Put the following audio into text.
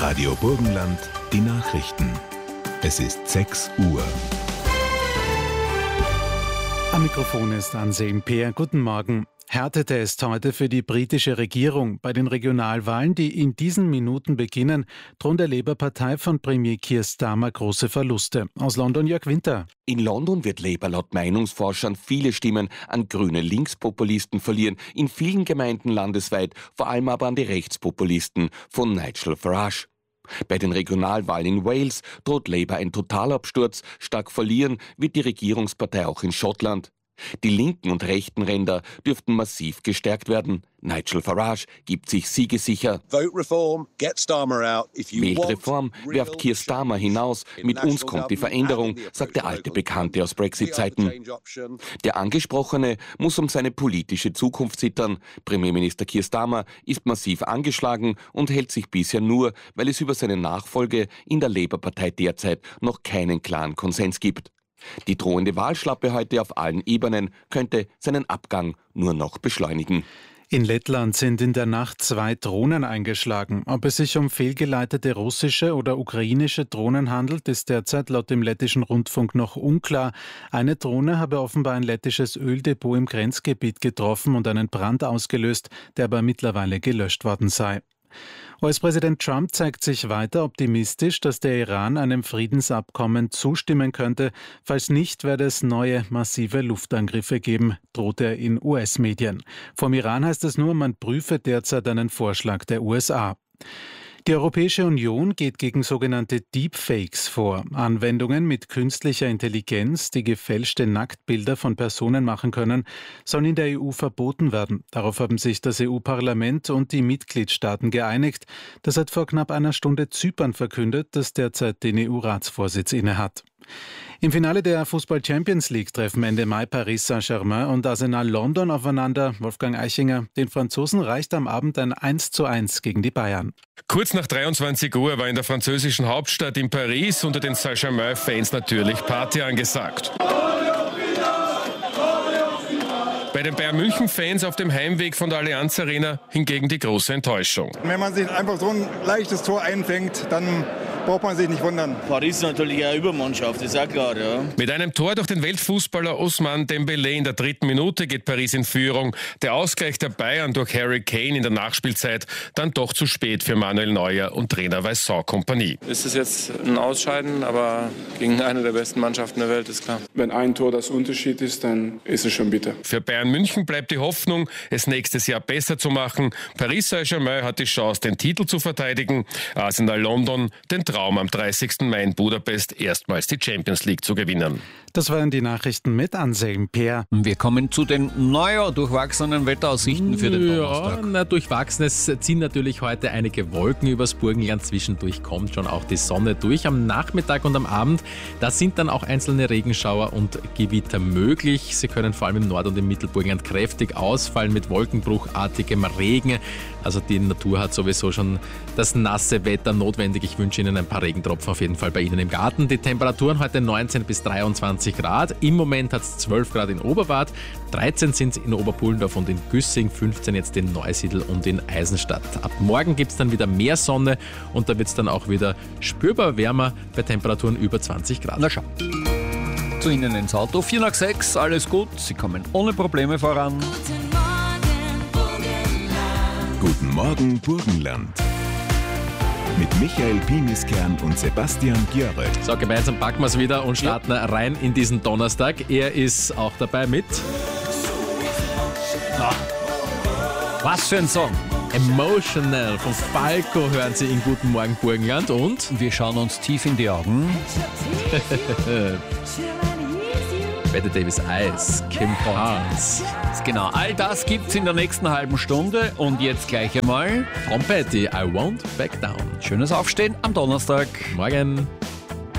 Radio Burgenland, die Nachrichten. Es ist 6 Uhr. Am Mikrofon ist Anselm Peer. Guten Morgen. Härtetest heute für die britische Regierung. Bei den Regionalwahlen, die in diesen Minuten beginnen, drohen der Labour-Partei von Premier Keir Starmer große Verluste. Aus London Jörg Winter. In London wird Labour laut Meinungsforschern viele Stimmen an grüne Linkspopulisten verlieren, in vielen Gemeinden landesweit, vor allem aber an die Rechtspopulisten von Nigel Farage. Bei den Regionalwahlen in Wales droht Labour ein Totalabsturz, stark verlieren wird die Regierungspartei auch in Schottland. Die linken und rechten Ränder dürften massiv gestärkt werden. Nigel Farage gibt sich siegessicher. Wählt Reform, werft Keir Starmer hinaus. Mit uns kommt die Veränderung, sagt der alte Bekannte aus Brexit-Zeiten. Der Angesprochene muss um seine politische Zukunft zittern. Premierminister Keir Starmer ist massiv angeschlagen und hält sich bisher nur, weil es über seine Nachfolge in der Labour-Partei derzeit noch keinen klaren Konsens gibt. Die drohende Wahlschlappe heute auf allen Ebenen könnte seinen Abgang nur noch beschleunigen. In Lettland sind in der Nacht 2 Drohnen eingeschlagen. Ob es sich um fehlgeleitete russische oder ukrainische Drohnen handelt, ist derzeit laut dem lettischen Rundfunk noch unklar. Eine Drohne habe offenbar ein lettisches Öldepot im Grenzgebiet getroffen und einen Brand ausgelöst, der aber mittlerweile gelöscht worden sei. US-Präsident Trump zeigt sich weiter optimistisch, dass der Iran einem Friedensabkommen zustimmen könnte. Falls nicht, werde es neue massive Luftangriffe geben, droht er in US-Medien. Vom Iran heißt es nur, man prüfe derzeit einen Vorschlag der USA. Die Europäische Union geht gegen sogenannte Deepfakes vor. Anwendungen mit künstlicher Intelligenz, die gefälschte Nacktbilder von Personen machen können, sollen in der EU verboten werden. Darauf haben sich das EU-Parlament und die Mitgliedstaaten geeinigt. Das hat vor knapp einer Stunde Zypern verkündet, das derzeit den EU-Ratsvorsitz innehat. Im Finale der Fußball-Champions League treffen Ende Mai Paris Saint-Germain und Arsenal London aufeinander. Wolfgang Eichinger, den Franzosen reicht am Abend ein 1:1 gegen die Bayern. Kurz nach 23 Uhr war in der französischen Hauptstadt in Paris unter den Saint-Germain-Fans natürlich Party angesagt. Bei den Bayern-München-Fans auf dem Heimweg von der Allianz Arena hingegen die große Enttäuschung. Wenn man sich einfach so ein leichtes Tor einfängt, dann braucht man sich nicht wundern. Paris ist natürlich eine Übermannschaft, das ist auch klar. Ja. Mit einem Tor durch den Weltfußballer Ousmane Dembélé in der 3. Minute geht Paris in Führung. Der Ausgleich der Bayern durch Harry Kane in der Nachspielzeit dann doch zu spät für Manuel Neuer und Trainer Vincent Kompany. Ist es jetzt ein Ausscheiden, aber gegen eine der besten Mannschaften der Welt ist klar. Wenn ein Tor das Unterschied ist, dann ist es schon bitter. Für Bayern München bleibt die Hoffnung, es nächstes Jahr besser zu machen. Paris Saint-Germain hat die Chance, den Titel zu verteidigen. Arsenal London den Traum, am 30. Mai in Budapest erstmals die Champions League zu gewinnen. Das waren die Nachrichten mit Anselm Peer. Wir kommen zu den durchwachsenen Wetteraussichten für den Donnerstag. Durchwachsenes ziehen natürlich heute einige Wolken übers Burgenland. Zwischendurch kommt schon auch die Sonne durch. Am Nachmittag und am Abend, da sind dann auch einzelne Regenschauer und Gewitter möglich. Sie können vor allem im Nord- und im Mittelburgenland kräftig ausfallen mit wolkenbruchartigem Regen. Also die Natur hat sowieso schon das nasse Wetter notwendig. Ich wünsche Ihnen ein paar Regentropfen auf jeden Fall bei Ihnen im Garten. Die Temperaturen heute 19 bis 23 Grad. Im Moment hat es 12 Grad in Oberwart, 13 sind es in Oberpullendorf und in Güssing, 15 jetzt in Neusiedl und in Eisenstadt. Ab morgen gibt es dann wieder mehr Sonne und da wird es dann auch wieder spürbar wärmer bei Temperaturen über 20 Grad. Na schau. Zu Ihnen ins Auto, 4 nach 6, alles gut, Sie kommen ohne Probleme voran. Guten Morgen Burgenland. Mit Michael Piniskern und Sebastian Gjörre. So, gemeinsam packen wir es wieder und starten rein in diesen Donnerstag. Er ist auch dabei mit... Was für ein Song! Emotional von Falco hören Sie in Guten Morgen Burgenland und... Wir schauen uns tief in die Augen. Bette Davis Eyes, Kim Carnes. Genau, all das gibt's in der nächsten halben Stunde und jetzt gleich einmal Tom Petty, I Won't Back Down. Schönes Aufstehen am Donnerstag. Morgen.